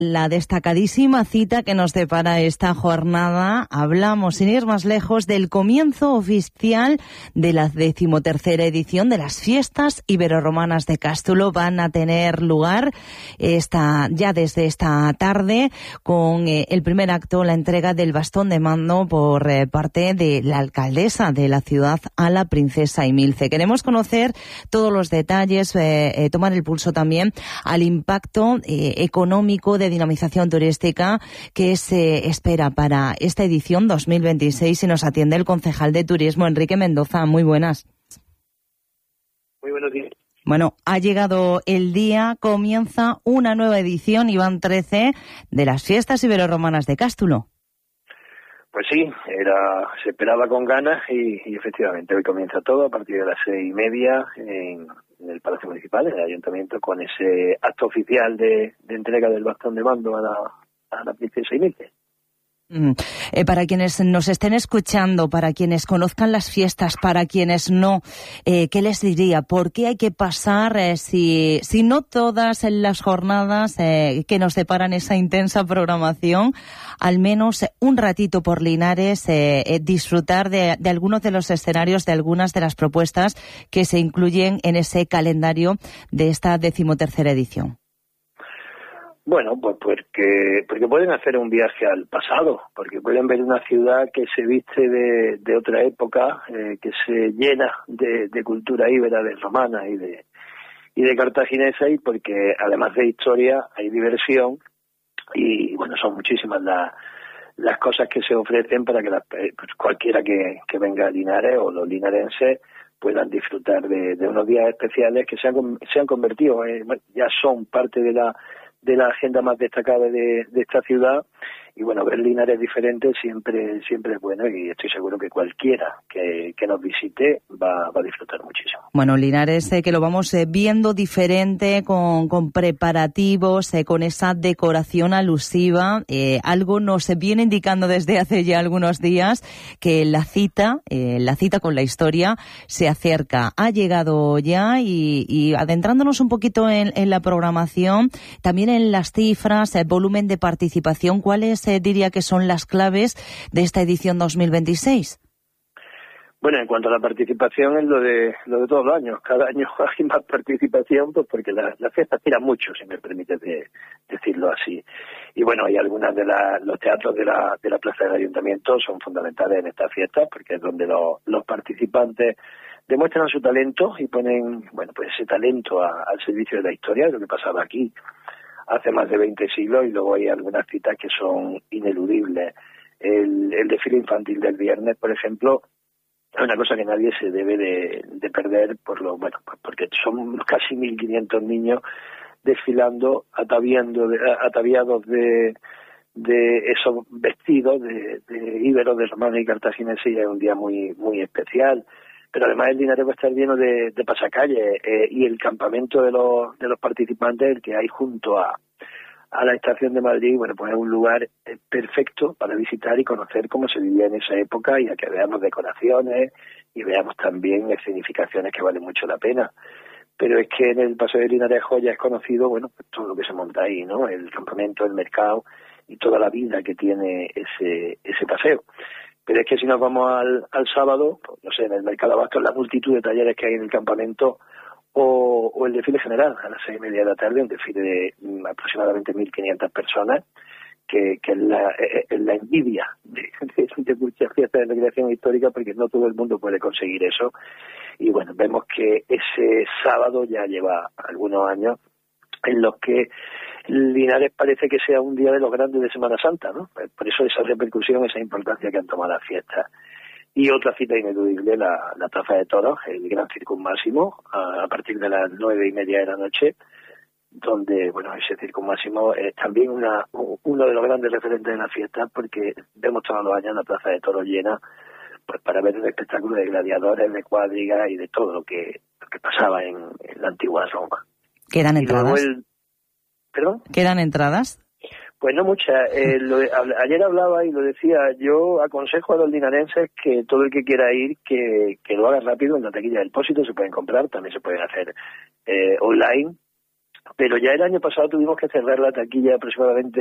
La destacadísima cita que nos depara esta jornada, hablamos sin ir más lejos del comienzo oficial de la 13ª edición de las Fiestas Iberorromanas de Cástulo. Van a tener lugar ya desde esta tarde con el primer acto, la entrega del bastón de mando por parte de la alcaldesa de la ciudad a la princesa Emilce. Queremos conocer todos los detalles, tomar el pulso también al impacto económico de dinamización turística que se espera para esta edición 2026 y nos atiende el concejal de turismo Enrique Mendoza. Muy buenas. Muy buenos días. Bueno, ha llegado el día, comienza una nueva edición, Iván 13, de las Fiestas Iberorromanas de Cástulo. Pues sí, se esperaba con ganas y efectivamente hoy comienza todo a partir de las 6:30 en el Palacio Municipal, en el Ayuntamiento, con ese acto oficial de entrega del bastón de mando a la princesa Emilce. Para quienes nos estén escuchando, para quienes conozcan las fiestas, para quienes no, ¿qué les diría? ¿Por qué hay que pasar, si no todas las jornadas que nos deparan esa intensa programación, al menos un ratito por Linares, disfrutar de algunos de los escenarios, de algunas de las propuestas que se incluyen en ese calendario de esta 13ª edición? Bueno, pues porque pueden hacer un viaje al pasado, porque pueden ver una ciudad que se viste de otra época, que se llena de cultura íbera, de romana y de cartaginesa, y porque además de historia hay diversión y bueno, son muchísimas las cosas que se ofrecen para que cualquiera que venga a Linares o los linarenses puedan disfrutar de unos días especiales que se han convertido, ya son parte de la agenda más destacada de esta ciudad. Y bueno, ver Linares diferente siempre es bueno, y estoy seguro que cualquiera que nos visite va a disfrutar muchísimo. Bueno, Linares que lo vamos viendo diferente, con preparativos, con esa decoración alusiva. Algo nos viene indicando desde hace ya algunos días que la cita con la historia se acerca. Ha llegado ya y adentrándonos un poquito en la programación, también en las cifras, el volumen de participación, ¿cuáles diría que son las claves de esta edición 2026? Bueno, en cuanto a la participación, es lo de todos los años. Cada año hay más participación, pues porque las fiestas tiran mucho, si me permites decirlo así. Y bueno, hay algunas los teatros de la plaza del Ayuntamiento son fundamentales en estas fiestas, porque es donde los participantes demuestran su talento y ponen, bueno, pues ese talento al servicio de la historia, de lo que pasaba aquí hace más de 20 siglos, y luego hay algunas citas que son ineludibles. El desfile infantil del viernes, por ejemplo, es una cosa que nadie se debe de perder, porque son casi 1.500 niños desfilando, ataviados de esos vestidos de íberos, de romanos y cartagineses, y es un día muy, muy especial. Pero además el Linares va a estar lleno de pasacalles, y el campamento de los participantes, el que hay junto a la estación de Madrid, bueno, pues es un lugar perfecto para visitar y conocer cómo se vivía en esa época, y a que veamos decoraciones y veamos también escenificaciones que valen mucho la pena. Pero es que en el Paseo de Linares ya es conocido, bueno, pues todo lo que se monta ahí, ¿no? El campamento, el mercado y toda la vida que tiene ese paseo. Pero es que si nos vamos al sábado, pues, no sé, en el Mercado Abasto, la multitud de talleres que hay en el campamento, o el desfile general a las 6:30 de la tarde, un desfile de aproximadamente 1.500 personas, que es la envidia de muchas fiestas de recreación histórica, porque no todo el mundo puede conseguir eso. Y bueno, vemos que ese sábado ya lleva algunos años en los que Linares parece que sea un día de los grandes de Semana Santa, ¿no? Por eso esa repercusión, esa importancia que han tomado las fiestas. Y otra cita ineludible, la Plaza de Toros, el Gran Circus Máximo, a partir de las 9:30 de la noche, donde, bueno, ese Circus Máximo es también uno de los grandes referentes de la fiesta, porque vemos todos los años la Plaza de Toros llena, pues para ver el espectáculo de gladiadores, de cuadrigas y de todo lo que pasaba en la antigua Roma. ¿Quedan entradas? ¿Perdón? ¿Quedan entradas? Pues no muchas. Ayer hablaba y lo decía, yo aconsejo a los linarenses que todo el que quiera ir, que lo haga rápido. En la taquilla del Pósito se pueden comprar, también se pueden hacer online. pero ya el año pasado tuvimos que cerrar la taquilla aproximadamente